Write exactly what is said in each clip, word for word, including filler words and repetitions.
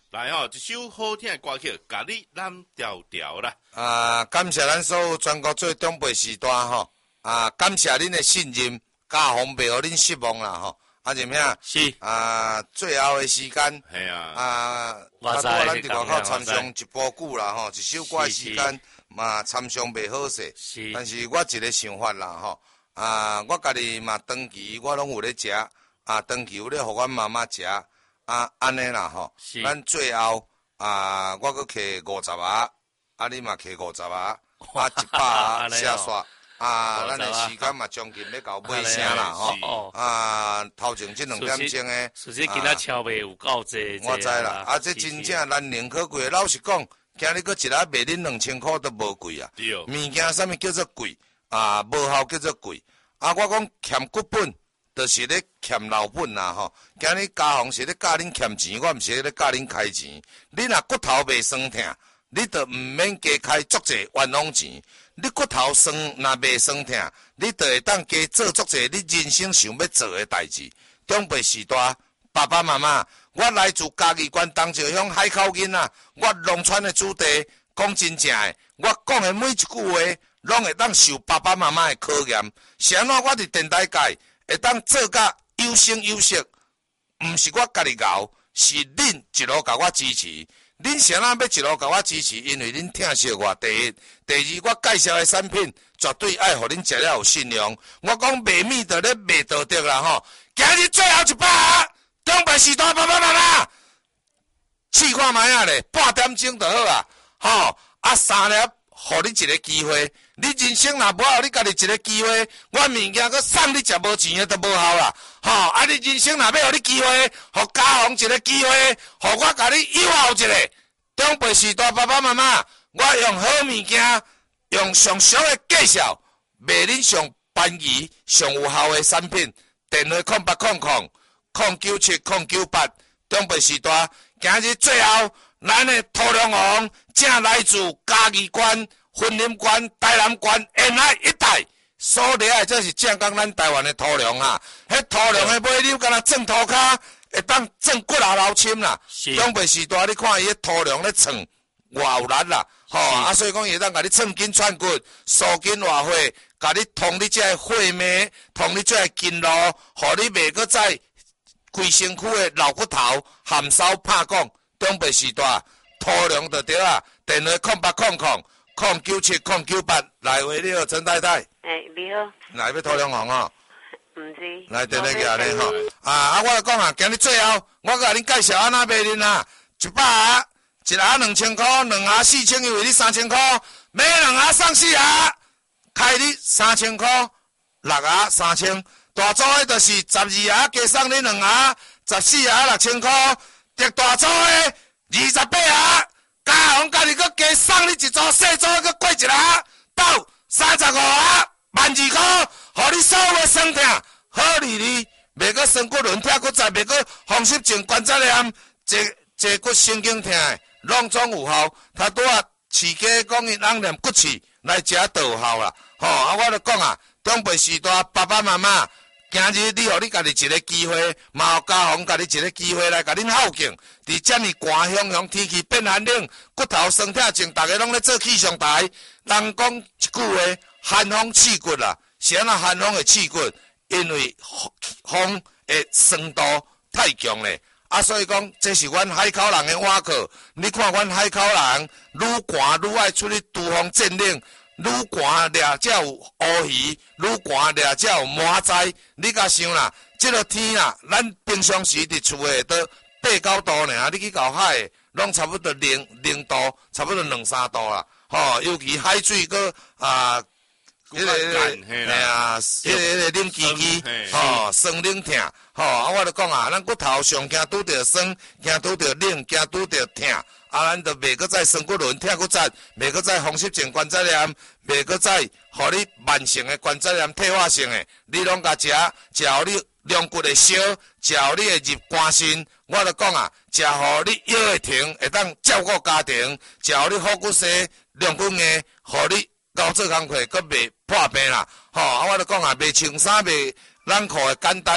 来吼、哦，一首好听的歌曲，甲你揽调调啦。 啊，感谢咱所有全国最长辈时代吼，啊，感谢恁的信任，家风袂互恁失望啦吼。啊，就咩啊？ 是啊，最后的时间， 系啊， 啊， 我知啊，咱伫外口我参知详一波久啦吼，一首歌的时间嘛参详袂好势。 是， 但是我一个想法啦吼，啊，我家己嘛长期我拢有咧食，啊，长期有咧互阮妈妈食，啊，安尼啦吼。咱最后啊，我搁摕五十啊，啊，你嘛摕五十啊，啊，一百啊，写煞。啊，咱的时间嘛将近要到尾声啦吼，啊，头前这两点钟诶， 首先今仔超卖有够济， 我知啦，啊，这真正难能可贵。老实讲，今日搁一日卖恁两千块都无贵啊，物件啥物叫做贵啊？无效叫做贵啊！我讲欠骨本，就是咧欠老本啦吼。今日家行是咧教恁欠钱，我毋是咧教恁开钱。你若骨头袂酸痛，你就毋免加开足济冤枉钱。你骨头酸，若袂酸痛，你就会当加做足济你人生想要做的代志。长辈时代，爸爸妈妈，我来自嘉义县东石乡海口囡仔，我农村的子弟，讲真正的，我讲的每一句话，拢会当受爸爸妈妈的考验。是安怎我伫电台界会当做甲有声有色，毋是我家己熬，是恁一路甲我支持。恁谁人要一路甲我支持？因为恁疼惜我。第一，第二，我介绍的产品绝对爱互恁食了有信用。我讲卖米就咧卖道德啦吼。今日最后一把，长辈时代爸爸妈妈，试看卖啊咧，半点钟就好啊。吼，啊三粒，互你一个机会。你人生若无互你家己一个机会，我物件搁送你食无钱的都无效啦。吼，啊你人生若要互你机会，互家父一个机会，互我甲你友好一个。长辈时代爸爸妈妈，我用好物件，用上俗的介绍，卖恁上便宜、上有效的产品。电话空八空空空九七空九八。长辈时代，今日最后，咱的土龙王正来自嘉义县、云林县、台南县沿海一带。所掠的这是正讲咱台湾的土龙啊，迄土龙的买了，敢若种土骹，会当种骨啊流深啦。长辈时代，你看伊迄土龙咧创偌有力啦，吼啊，所以讲伊会当甲你创筋串骨、疏筋活血，甲你通你这血脉，通你这筋路，互你袂搁再规身躯的老骨头含烧拍讲。长辈时代，土龙就对啊，电话空八空空空九七空九八，来话你好，陈太太。 诶，你好。 来要土龙红哦。 毋是。 来，电话寄你吼。啊啊，我来讲啊，今日最后，我甲恁介绍安那卖恁啊，一百盒，一盒两千块，两盒四千，因为你三千块，买两盒送四盒，开你三千块，六盒三千，大组的就是十二盒加送你两盒，十四盒六千块，特大组的二十八盒，家红家己搁加送你一组，细组搁过一盒，到三十五盒，万二块，互你所有的酸痛好利利，袂搁酸骨轮痛骨折，袂搁风湿症关节炎，坐坐骨神经痛的，拢总有效。他拄啊，饲家讲伊人念骨刺来食都有效啦。吼、哦，啊，我就讲啊，长辈时代爸爸妈妈，今日你互你家己一个机会，嘛有家父家己一个机会来甲恁孝敬。伫遮尔寒汹汹天气变寒冷，骨头酸痛症，逐个拢咧做气象台。人讲一句话，寒风刺骨啦。是安那寒风会刺骨？因为风的酸度太强咧。啊，所以讲，这是阮海口人的碗课。你看，阮海口人愈寒愈爱出去拄风战冷，愈寒掠才有乌鱼，愈寒掠才有麻仔。你甲想啦，即个天啊，咱平常时伫厝诶都八九度尔，你去到海，拢差不多零零度，差不多两三度啦。吼、哦，尤其海水个啊。迄个迄个，嘿啊，迄个迄个冷叽叽，吼，酸冷痛，吼，啊，我就讲啊，咱骨头上惊拄着酸，惊拄着冷，惊拄着痛，啊，咱就袂搁再酸骨轮痛骨折，袂搁再风湿症关节炎，袂搁再互你慢性的关节炎退化性的，你拢甲食，食互你凉骨会烧，食互你会入肝肾，我就讲啊，食互你腰会停，会当照顾家庭，食互你好骨髓、凉骨硬，互你。搞做工课，搁袂破病啦，吼！啊，我著讲啊，袂穿衫，袂冷裤诶，简单吼。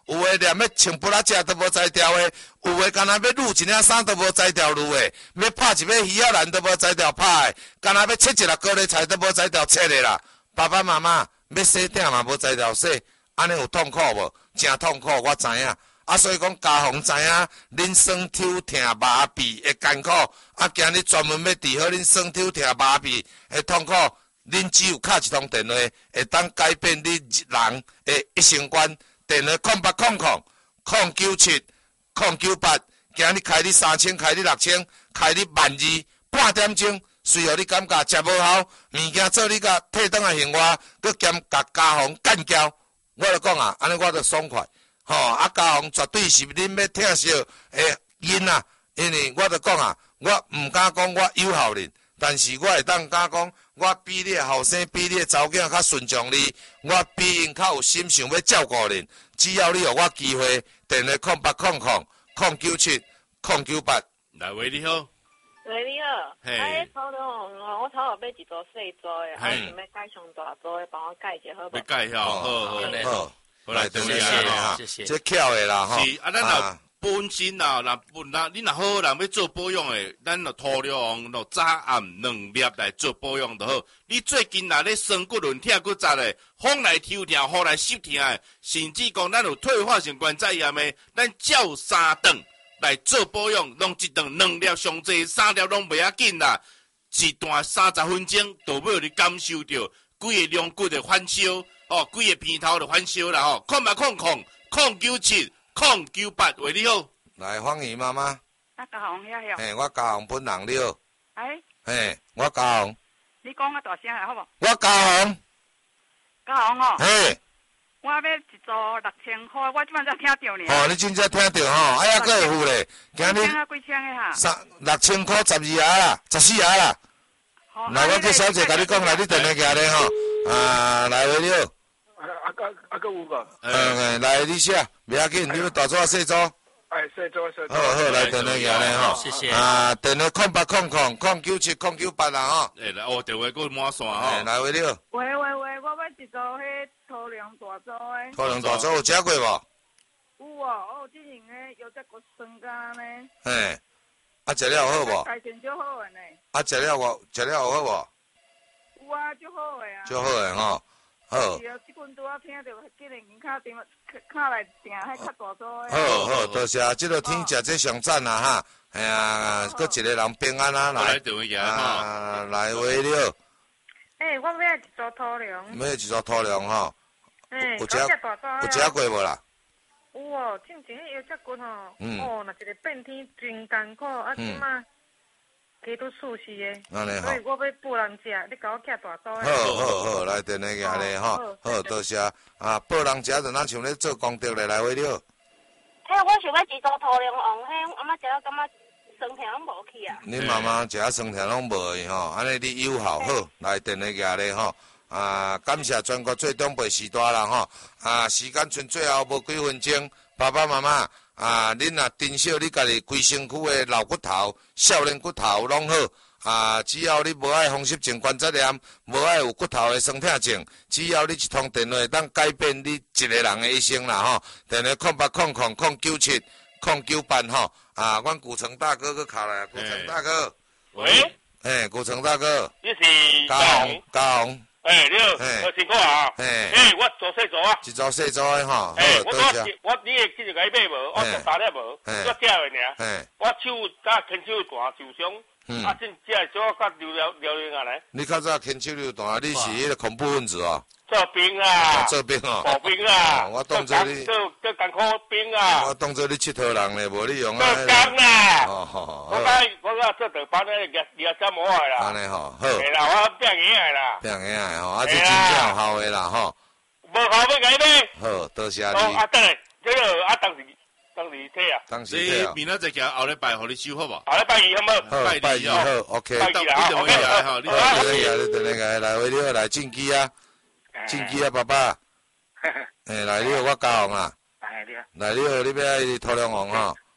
有诶连要穿布拉遮都无才调诶，有诶干那要撸一领衫都无才调撸诶，要拍一尾鱼仔兰都无才调拍诶，干那要切一粒高丽菜都无才调切诶啦。爸爸妈妈要洗顶嘛无才调洗，安尼有痛苦无？真痛苦，我知影。啊，所以讲家父知影，恁酸抽疼麻痹会艰苦，啊，今日专门要治好恁酸抽疼麻痹会痛苦，恁只有敲一通电话，会当改变你人的一生观。电话空八空空空九七空九八，今日开你三千，开你六千，开你万二，半点钟，随后你感觉食无效，物件做你甲退转来还我，佮兼甲家父干交，我就讲啊，安尼我就爽快。吼、哦，啊，家父绝对是恁要疼惜诶因啊，因为我就讲啊，我毋敢讲我有效恁，但是我会当敢讲，我比你后生，比你查某囝较顺从你，我比因较有心想要照顾恁。只要你有我机会，电话空八空空空九七空九八。 来，喂，你好。 喂，你好。 嘿。 哎，头头哦，我头后买一组细组的，还想要改上大组的，帮我改一下好不？ 要改下，好好好。好来， 谢谢谢谢。 这巧的啦，吼。 是啊，咱若本身啊，若本啦，你若好人要做保养的，咱就涂料用早暗两粒来做保养就好。你最近若咧酸骨轮疼骨折的，风来抽疼，雨来湿疼的，甚至讲咱有退化性关节炎的，咱照三顿来做保养，拢一顿两粒上济，三粒拢袂要紧啦。一段三十分钟，就要你感受到规个龙骨的反烧。哦，规个片头就反烧啦吼，空八空空空九七空九八，喂你好， 来芳怡妈妈， 啊，家父遐遐， 嘿，我家父本人了， 哎， 嘿，我家父， 你讲啊大声下好无？ 我家父， 家父吼， 嘿， 我要一组六千块，我即摆才听到呢。 哦，你真正听到吼，哎呀，佫会付咧，今日几千啊，几千的哈？ 三六千块十二下啦，十四下啦。来，我叫小姐甲你讲，来你电话寄咧吼，啊，来喂你好。 啊啊个啊个有个， 嗯，来你写，袂要紧，你要大组啊细组？ 哎，细组细组。 好好，来电话寄咧吼， 谢谢。 啊，电话空八空空空九七空九八啦吼。 哎，来，哦，电话佫满线吼。 来喂你好。 喂喂喂，我要一组迄土粮大组的。 土粮大组有食过无？ 有哦，哦，之前诶有只个酸干呢。 嘿，啊，食了有好无？ 价钱就好诶呢。 啊，食了我食了有好无？ 有啊，就好诶啊。 就好诶吼。好， 是啊，即阵拄仔听到，今日人敲电话敲来订迄较大组诶。 好好，多谢，即个天食这上赞啦哈，哎呀，搁一个人平安啊来，啊来喂你好。 诶，我要一组土粮。 要一组土粮吼。 诶， 有食有食过无啦？ 有哦，之前迄药食骨吼，哦，若一个变天真艰苦，啊，即马。加都舒适的，所以我要补人食，你甲我寄大组的。 好好好，来电话寄咧吼，好多谢啊！补人食就咱像咧做功德咧，来喂你好。 嘿，我想要一组土粮王，嘿，阿妈食了感觉酸疼拢无去啊。 恁妈妈食啊酸疼拢无去吼，安尼你有效好，来电话寄咧吼。啊，感谢全国最长辈时代啦吼，啊，时间剩最后无几分钟，爸爸妈妈。啊，恁若珍惜你家己规身躯的老骨头、少年骨头拢好。啊，只要你无爱风湿性关节炎，无爱有骨头的酸痛症，只要你一通电话，当改变你一个人的一生啦吼。电话空八空空空九七空九八吼。啊，阮古城大哥去敲来，古城大哥。 喂。 嘿，古城大哥。 你是嘉宏，嘉宏。 哎，你好，好辛苦啊！ 哎， 哎，我做细组啊， 一组细组的吼， 哎，我我我你会记得该买无？我做三粒无，我借的尔。哎，我手甲牵手大受伤，啊，正借小甲流流流流下来。 你较早牵手流大，你是迄个恐怖分子哦。 做兵啊！ 做兵哦！ 做兵啊！ 我当作你做做艰苦兵啊！ 我当作你佚佗人咧，无你用啊！做工啦！ 哦吼！ 我甲我甲做倒班咧，廿廿三模的啦。 安尼吼，好。 系啦，我变硬的啦。 变硬的吼，啊，这真正有效的啦吼。 无效要改咩？ 好，多谢你。 啊，等下，这个啊，当时当时退啊。 当时退啊。 明仔载行后礼拜互你收好无？ 后礼拜二好无？ 好，拜二好 ，OK。 拜二啦 ，OK。好，你等下你等下来，为你好来进机啊。进机啊，爸爸！哎，来你好，我嘉宏啊！来你好，你要土粮王吼？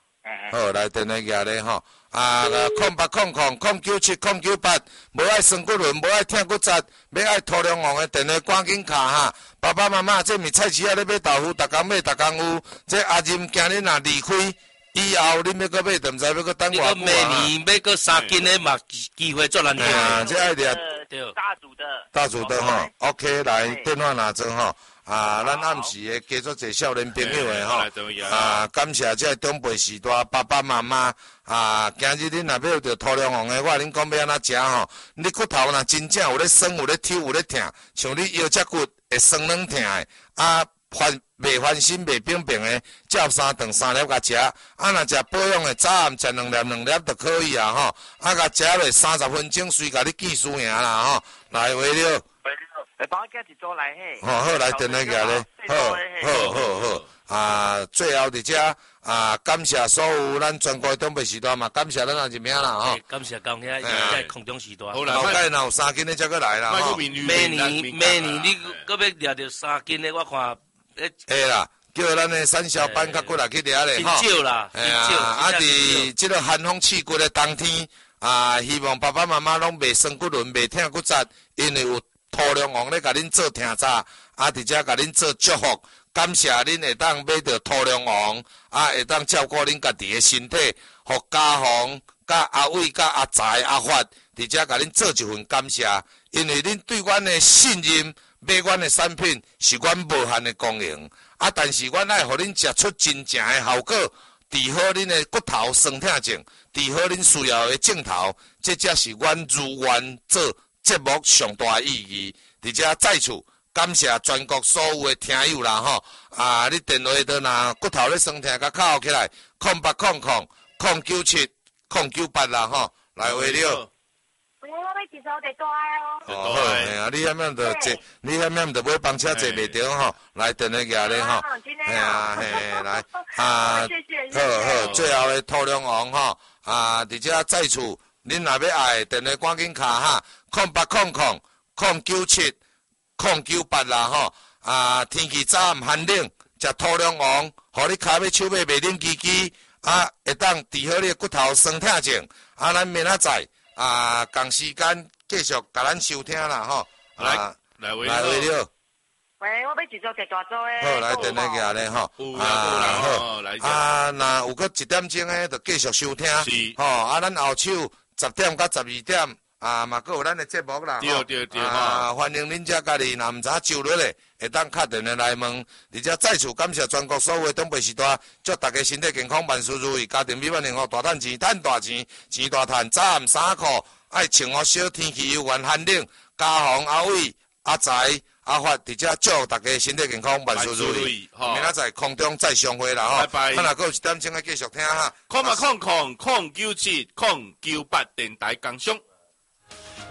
好，来电话举咧吼。啊，空八空空空九七空九八，无爱酸骨轮，无爱疼骨折，要爱涂龙王的电话赶紧卡哈！爸爸妈妈，这咪菜市仔咧买豆腐，逐工买，逐工有。这阿任今日若离开，以后恁要搁买，就毋知要搁等偌久啊！ 你明年要搁三斤的嘛，机会做难嘿啊，这爱掠对大组的大组的吼 ，OK， 来电话拿走吼。啊，咱暗时诶加做者少年朋友诶吼，啊，感谢这长辈时代爸爸妈妈啊，今日恁若要有着涂龙王诶，我恁讲要安怎食吼？你骨头若真正有咧酸、有咧抽、有咧疼，像你腰脊骨会酸软疼诶，啊，翻袂翻身、袂冰冰诶，照三顿三粒甲食，啊，若食保养诶，早暗食两粒两粒就可以啊吼，啊，甲食落三十分钟，随甲你见输赢啦吼，来话了。 来帮我加一组来嘿。 好好来电话个咧，好好好好啊！最后伫遮啊，感谢所有咱全国东北时段嘛，感谢咱阿一名啦吼。 感谢讲遐在空中时段。 好啦， 后盖若有三斤的才过来啦吼。 明年明年你搁要掠着三斤的，我看。 诶啦，叫咱的产销班较过来去掠咧吼。真少啦，真少。 啊，伫即个寒风刺骨的冬天啊，希望爸爸妈妈拢袂酸骨轮，袂疼骨折，因为有。涂龙王咧，甲恁做听早，啊，伫遮甲恁做祝福，感谢恁会当买到涂龙王，啊，会当照顾恁家己的身体，互家宏、甲阿伟、甲阿财、阿发，伫遮甲恁做一份感谢，因为恁对阮的信任，买阮的产品是阮无限的供应，啊，但是阮爱互恁食出真正的效果，治好恁的骨头酸痛症，治好恁需要的镜头，这才是阮如愿做。节目上大意义，伫遮再次感谢全国所有的听友啦吼！啊，你电话都若骨头咧酸痛，甲敲起来，空八空空空九七空九八啦吼，来话了。 我要一手得大哦。哦，好，哎呀，你遐面着坐，你遐面着买房车坐袂着吼，来电话举咧吼。哎呀，嘿，来啊，好好，最后的涂龙王吼，啊，伫遮再次，恁若要爱电话赶紧敲哈。空八空空空九七空九八啦吼啊！天气早暗寒冷，食涂龙王，互你骹尾手尾袂冷叽叽啊，会当治好你骨头酸痛症啊！咱明仔载啊，同时间继续甲咱收听啦吼。 来来回来回了。 喂，我要一组一大组诶。 好，来电话举咧吼。 啊好啊，那有个一点钟诶，就继续收听。是。吼啊，咱后手十点到十二点。啊，嘛，佫有咱的节目啦， 对对对， 啊，欢迎恁遮家己，若毋知影周日咧，会当敲电话来问，而且再次感谢全国所有的东北时代，祝大家身体健康，万事如意，家庭美满幸福，大赚钱，赚大钱，钱大赚，早暗衫裤，爱穿好小，天气又寒寒冷，家宏阿伟阿财阿发，伫遮祝大家身体健康，万事如意，明仔载空中再相会啦，吼，拜拜。咱若佫有一点钟来继续听哈， 空嘛空空空九七空九八电台讲上。